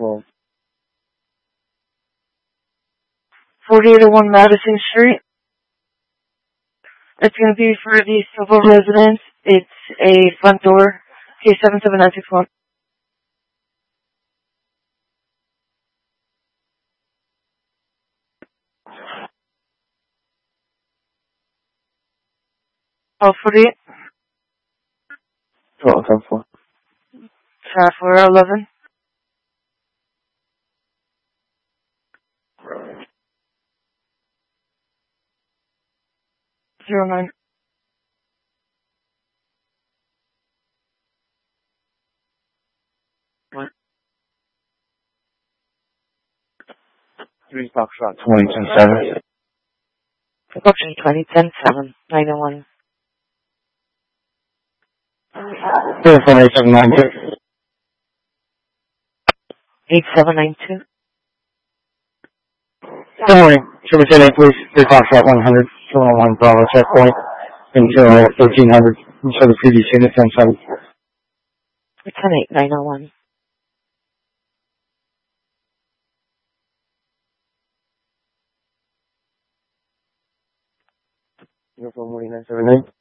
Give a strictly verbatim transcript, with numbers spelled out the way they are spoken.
twelve. forty-eight oh one Madison Street. It's going to be for the Silver residence. It's a front door. Case seven seven nine six one. Oh, forty-eight. twelve, ten, four. Try for eleven. Zero nine. What? Three Foxtrot, twenty, ten, seven. Option twenty ten seven nine oh one. Zero, four, eight, seven, nine, two. Eight seven nine two. Good morning. Service eight, please. Three Foxtrot, one hundred. Two oh one Bravo, checkpoint. Until thirteen hundred. Show the previous unit, ten seven. ten eight nine oh one. Zero, four, nine, seven, eight.